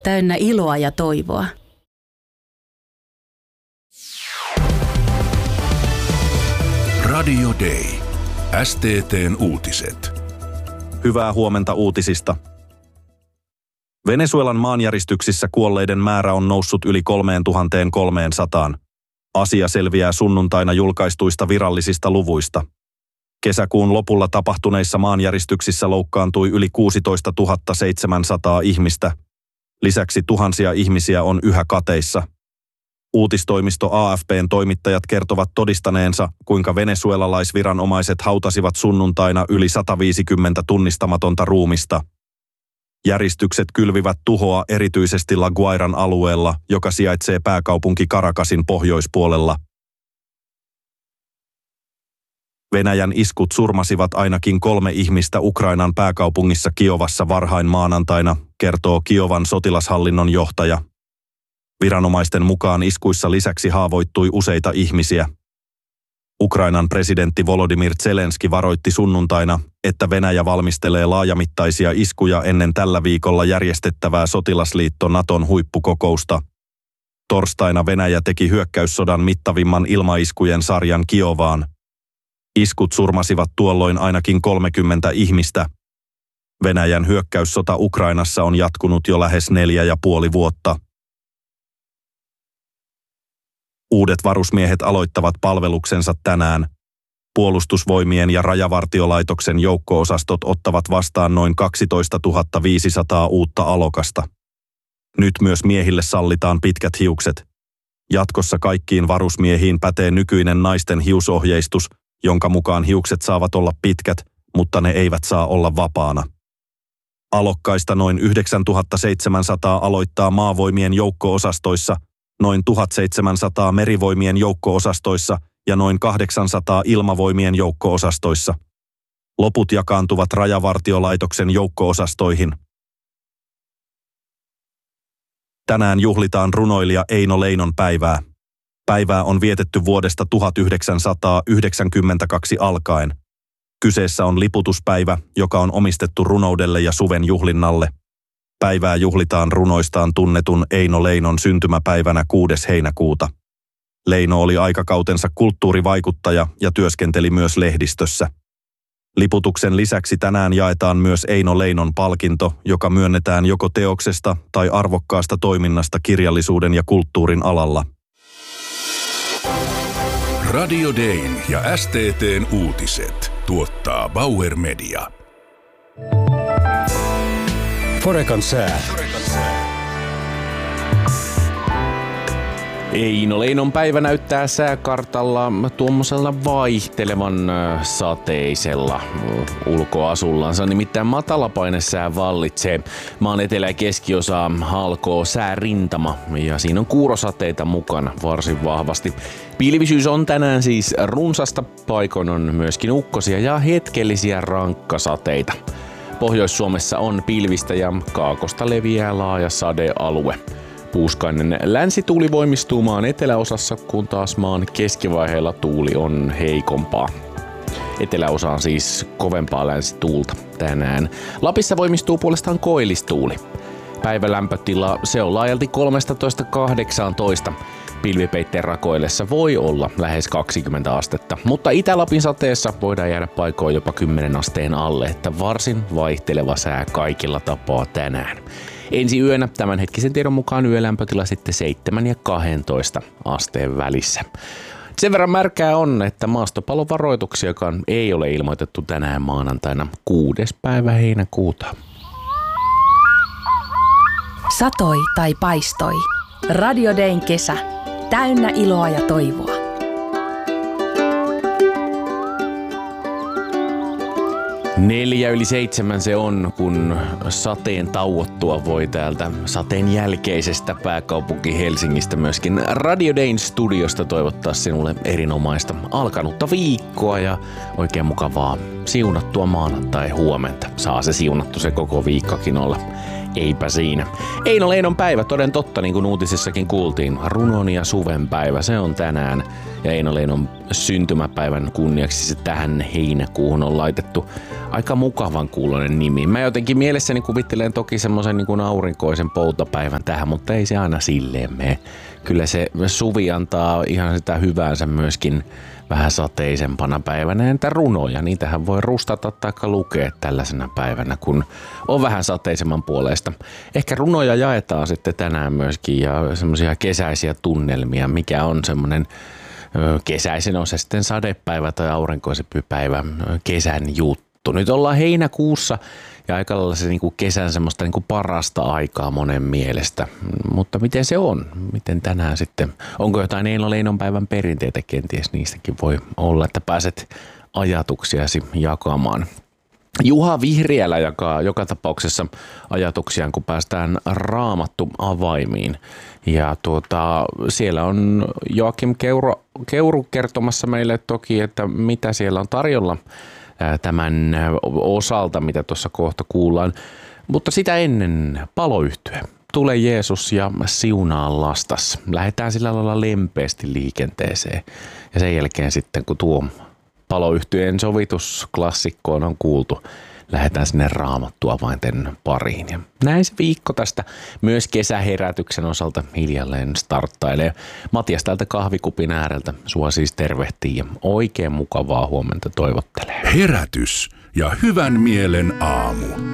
täynnä iloa ja toivoa. Radio Day. STT:n uutiset. Hyvää huomenta uutisista. Venezuelan maanjäristyksissä kuolleiden määrä on noussut yli 3300. Asia selviää sunnuntaina julkaistuista virallisista luvuista. Kesäkuun lopulla tapahtuneissa maanjäristyksissä loukkaantui yli 16 700 ihmistä. Lisäksi tuhansia ihmisiä on yhä kateissa. Uutistoimisto AFP:n toimittajat kertovat todistaneensa, kuinka venezuelalaisviranomaiset hautasivat sunnuntaina yli 150 tunnistamatonta ruumista. Järistykset kylvivät tuhoa erityisesti La Guairan alueella, joka sijaitsee pääkaupunki Caracasin pohjoispuolella. Venäjän iskut surmasivat ainakin 3 ihmistä Ukrainan pääkaupungissa Kiovassa varhain maanantaina, kertoo Kiovan sotilashallinnon johtaja. Viranomaisten mukaan iskuissa lisäksi haavoittui useita ihmisiä. Ukrainan presidentti Volodymyr Zelenski varoitti sunnuntaina, että Venäjä valmistelee laajamittaisia iskuja ennen tällä viikolla järjestettävää sotilasliitto Naton huippukokousta. Torstaina Venäjä teki hyökkäyssodan mittavimman ilmaiskujen sarjan Kiovaan. Iskut surmasivat tuolloin ainakin 30 ihmistä. Venäjän hyökkäyssota Ukrainassa on jatkunut jo lähes 4,5 vuotta. Uudet varusmiehet aloittavat palveluksensa tänään. Puolustusvoimien ja Rajavartiolaitoksen joukko-osastot ottavat vastaan noin 12 500 uutta alokasta. Nyt myös miehille sallitaan pitkät hiukset. Jatkossa kaikkiin varusmiehiin pätee nykyinen naisten hiusohjeistus, jonka mukaan hiukset saavat olla pitkät, mutta ne eivät saa olla vapaana. Alokkaista noin 9700 aloittaa maavoimien joukko-osastoissa, noin 1700 merivoimien joukko-osastoissa ja noin 800 ilmavoimien joukko-osastoissa. Loput jakaantuvat Rajavartiolaitoksen joukko-osastoihin. Tänään juhlitaan runoilija Eino Leinon päivää. Päivää on vietetty vuodesta 1992 alkaen. Kyseessä on liputuspäivä, joka on omistettu runoudelle ja suven juhlinnalle. Päivää juhlitaan runoistaan tunnetun Eino Leinon syntymäpäivänä 6. heinäkuuta. Leino oli aikakautensa kulttuurivaikuttaja ja työskenteli myös lehdistössä. Liputuksen lisäksi tänään jaetaan myös Eino Leinon palkinto, joka myönnetään joko teoksesta tai arvokkaasta toiminnasta kirjallisuuden ja kulttuurin alalla. Radio Dayn ja STT:n uutiset tuottaa Bauer Media. Forekan sää. Eino Leinon päivä näyttää sääkartalla tuommoisella vaihtelevan sateisella ulkoasullansa. Nimittäin matalapainesää vallitsee. Maan etelä- ja keskiosaa halkoo säärintama ja siinä on kuurosateita mukana varsin vahvasti. Pilvisyys on tänään siis runsasta, paikoin on myöskin ukkosia ja hetkellisiä rankkasateita. Pohjois-Suomessa on pilvistä ja kaakosta leviää laaja sadealue. Puuskainen länsituuli voimistuu maan eteläosassa, kun taas maan keskivaiheilla tuuli on heikompaa. Eteläosa on siis kovempaa länsituulta tänään. Lapissa voimistuu puolestaan koillistuuli. Päivälämpötila se on laajalti 13–18. Pilvipeitteen rakoillessa voi olla lähes 20 astetta, mutta Itä-Lapin sateessa voidaan jäädä paikoin jopa 10 asteen alle, että varsin vaihteleva sää kaikilla tapaa tänään. Ensi yönä tämänhetkisen tiedon mukaan yölämpötila sitten 7 ja 12 asteen välissä. Sen verran märkää on, että maastopalovaroituksiakaan ei ole ilmoitettu tänään maanantaina 6. päivä heinäkuuta. Satoi tai paistoi. Radio Dayn kesä. Täynnä iloa ja toivoa. 6:04 se on, kun sateen tauottua voi täältä sateen jälkeisestä pääkaupunki Helsingistä myöskin Radio Dayn studiosta toivottaa sinulle erinomaista alkanutta viikkoa ja oikein mukavaa siunattua maanantai huomenta. Saa se siunattu se koko viikkokin olla. Eipä siinä. Eino Leinon päivä, toden totta, niin kuin uutisissakin kuultiin. Runon ja suven päivä, se on tänään. Ja Eino Leinon syntymäpäivän kunniaksi se tähän heinäkuuhun on laitettu aika mukavan kuuloinen nimi. Mä jotenkin mielessäni kuvittelen toki semmoisen niin kuin aurinkoisen poutapäivän tähän, mutta ei se aina silleen mene. Kyllä se suvi antaa ihan sitä hyväänsä myöskin vähän sateisempana päivänä. Entä runoja? Niitähän voi rustata tai lukea tällaisena päivänä, kun on vähän sateisemman puolesta. Ehkä runoja jaetaan sitten tänään myöskin ja semmoisia kesäisiä tunnelmia, mikä on semmoinen kesäisen, on se sitten sadepäivä tai aurinkoisempi päivä, kesän juttu. Nyt ollaan heinäkuussa ja aika lailla se niinku kesän semmoista niinku parasta aikaa monen mielestä. Mutta miten se on? Miten tänään sitten? Onko jotain Eino Leinon päivän perinteitä kenties? Niistäkin voi olla, että pääset ajatuksiasi jakamaan. Juha Vihriälä jakaa joka tapauksessa ajatuksiaan, kun päästään Raamattu avaimiin. Ja siellä on Joakim Keuru kertomassa meille toki, että mitä siellä on tarjolla tämän osalta, mitä tuossa kohta kuullaan. Mutta sitä ennen paloyhtye. Tule Jeesus ja siunaa lastas. Lähdetään sillä lailla lempeästi liikenteeseen. Ja sen jälkeen sitten, kun tuo paloyhtyeen sovitusklassikkoon on kuultu, lähdetään sinne Raamattua avainten pariin. Ja näin se viikko tästä myös kesäherätyksen osalta hiljalleen starttailee. Matias täältä kahvikupin ääreltä sua siis tervehtii ja oikein mukavaa huomenta toivottelee. Herätys ja hyvän mielen aamu.